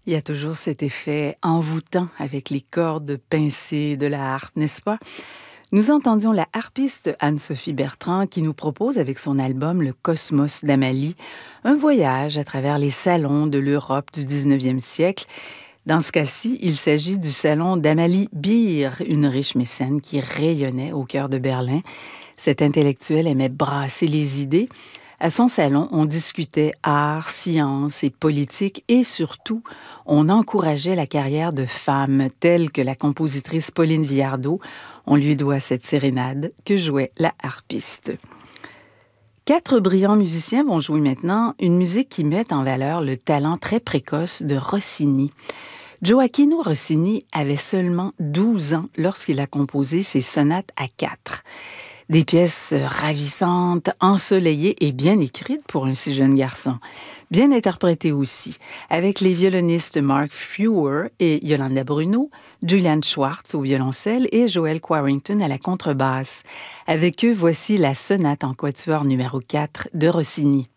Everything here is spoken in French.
Il y a toujours cet effet envoûtant avec les cordes pincées de la harpe, n'est-ce pas? Nous entendions la harpiste Anne-Sophie Bertrand qui nous propose avec son album Le Cosmos d'Amalie un voyage à travers les salons de l'Europe du 19e siècle. Dans ce cas-ci, il s'agit du salon d'Amalie Beer, une riche mécène qui rayonnait au cœur de Berlin. Cette intellectuelle aimait brasser les idées. À son salon, on discutait art, science et politique et surtout, on encourageait la carrière de femmes telles que la compositrice Pauline Viardot. On lui doit cette sérénade que jouait la harpiste. 4 brillants musiciens vont jouer maintenant une musique qui met en valeur le talent très précoce de Rossini. Gioacchino Rossini avait seulement 12 ans lorsqu'il a composé ses sonates à 4. Des pièces ravissantes, ensoleillées et bien écrites pour un si jeune garçon. Bien interprétées aussi, avec les violonistes Mark Fewer et Yolanda Bruno, Julian Schwartz au violoncelle et Joel Quarrington à la contrebasse. Avec eux, voici la sonate en quatuor numéro 4 de Rossini.